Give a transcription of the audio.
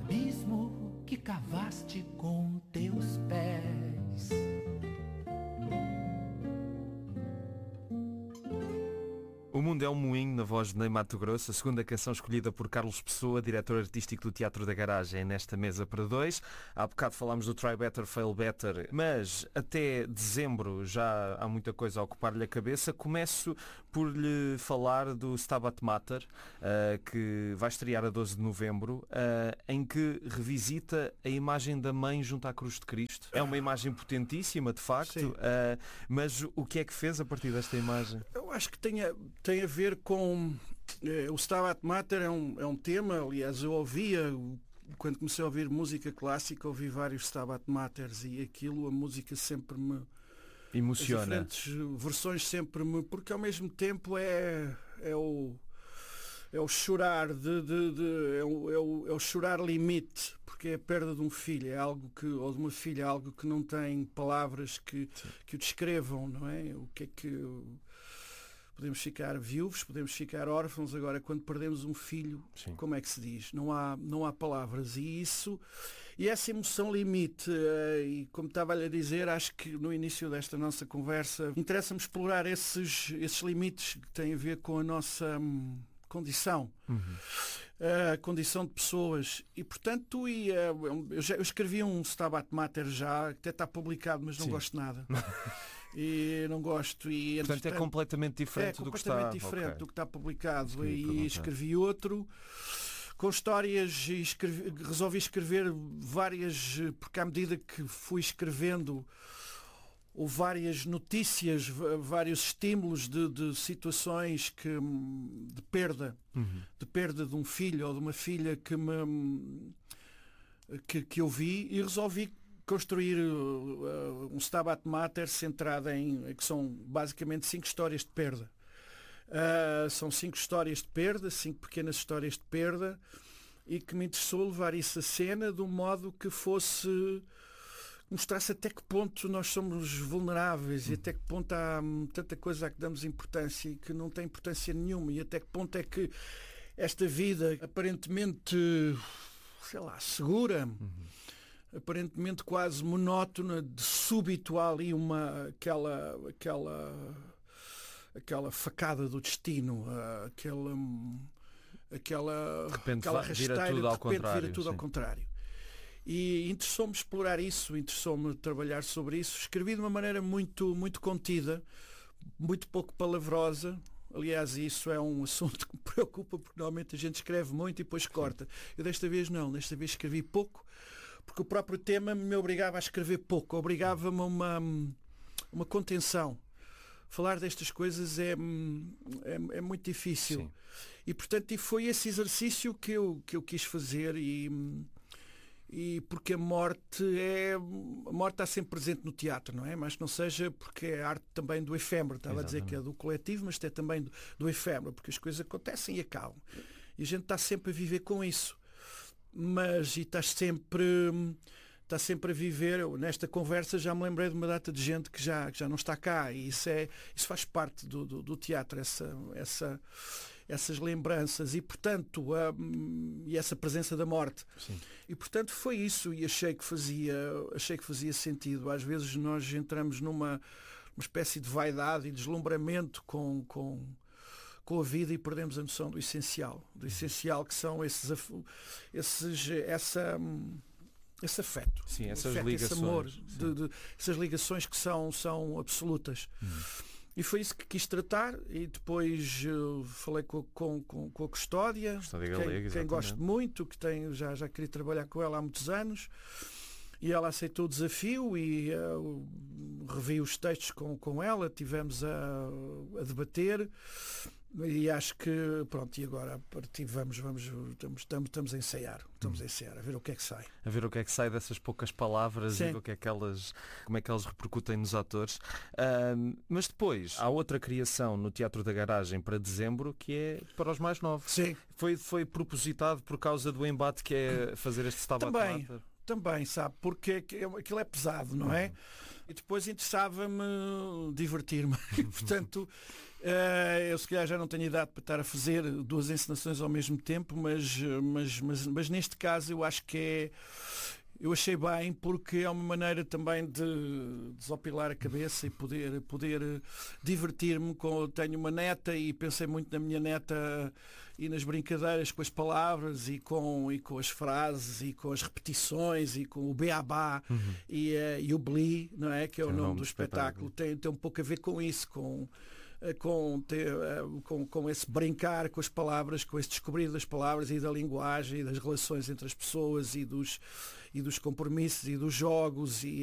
abismo que cavaste com teus pés. O Mundo é um Moinho, na voz de Ney Matogrosso, a segunda canção escolhida por Carlos Pessoa, diretor artístico do Teatro da Garagem, nesta mesa para dois. Há bocado falámos do Try Better, Fail Better, mas até dezembro já há muita coisa a ocupar-lhe a cabeça. Começo por lhe falar do Stabat Mater, que vai estrear a 12 de novembro, em que revisita a imagem da mãe junto à cruz de Cristo. É uma imagem potentíssima, de facto, mas o que é que fez a partir desta imagem? Eu acho que tem a ver com... o Stabat Mater é um tema, aliás, eu ouvia, quando comecei a ouvir música clássica, ouvi vários Stabat Maters e aquilo, a música sempre me... emociona. As diferentes versões sempre me... Porque ao mesmo tempo é o chorar é o chorar limite, porque é a perda de um filho, é algo que, ou de uma filha, algo que não tem palavras que o descrevam, não é? O que é que... Podemos ficar viúvos, podemos ficar órfãos, agora quando perdemos um filho, Sim. Como é que se diz? Não há palavras. E essa emoção limite, e como estava-lhe a dizer, acho que no início desta nossa conversa, interessa-me explorar esses limites que têm a ver com a nossa condição, a condição de pessoas. E portanto, eu escrevi um Stabat Mater já, que até está publicado, mas não gosto de nada. E não gosto. E, portanto, é completamente diferente do que está... É completamente diferente do que está publicado. E escrevi outro com histórias e resolvi escrever várias, porque à medida que fui escrevendo houve várias notícias, vários estímulos de situações de perda de um filho ou de uma filha que eu vi, e resolvi construir um Stabat Mater centrado que são basicamente 5 histórias de perda. São 5 histórias de perda, 5 pequenas histórias de perda, e que me interessou levar isso a cena de um modo que mostrasse até que ponto nós somos vulneráveis e até que ponto há tanta coisa a que damos importância e que não tem importância nenhuma, e até que ponto é que esta vida aparentemente, sei lá, segura, aparentemente quase monótona, de súbito há ali aquela facada do destino, aquela rasteira, de repente vira tudo ao contrário. E interessou-me explorar isso, interessou-me trabalhar sobre isso. Escrevi de uma maneira muito, muito contida, muito pouco palavrosa. Aliás, isso é um assunto que me preocupa, porque normalmente a gente escreve muito e depois corta. Eu desta vez não, desta vez escrevi pouco, porque o próprio tema me obrigava a escrever pouco, obrigava-me a uma contenção. Falar destas coisas é muito difícil. Sim. E portanto foi esse exercício que eu quis fazer, e porque a morte está sempre presente no teatro, não é? Mas não seja porque é arte também do efêmero. Estava a dizer que é do coletivo, mas é também do efêmero, porque as coisas acontecem e acabam. E a gente está sempre a viver com isso. Mas está sempre a viver. Nesta conversa já me lembrei de uma data de gente que já não está cá, e isso faz parte do teatro, essas lembranças, e portanto e essa presença da morte. Sim. E portanto foi isso, e achei que fazia sentido. Às vezes nós entramos numa espécie de vaidade e deslumbramento com a vida, e perdemos a noção do essencial que são esse afeto, sim, essas ligações, esse amor, essas ligações que são absolutas. E foi isso que quis tratar, e depois falei com a Custódia Galega, quem gosto muito, que já queria trabalhar com ela há muitos anos, e ela aceitou o desafio, e revi os textos com ela, tivemos a debater, e acho que pronto, e agora a partir estamos a ensaiar, a ver o que é que sai. A ver o que é que sai dessas poucas palavras. Sim. E como é que elas repercutem nos atores. Mas depois há outra criação no Teatro da Garagem para dezembro, que é para os mais novos. Sim. Foi propositado por causa do embate que é fazer este Stabat Mater? Também, sabe, porque aquilo é pesado, não é? E depois interessava-me divertir-me. Portanto, eu se calhar já não tenho idade para estar a fazer 2 encenações ao mesmo tempo, mas neste caso eu acho que eu achei bem, porque é uma maneira também de desopilar a cabeça e poder divertir-me. Tenho uma neta e pensei muito na minha neta e nas brincadeiras com as palavras e com as frases e com as repetições e com o beabá e o bli, não é? Que é o nome do espetáculo. Tem um pouco a ver com isso, com esse brincar com as palavras, com esse descobrir das palavras e da linguagem e das relações entre as pessoas e dos compromissos e dos jogos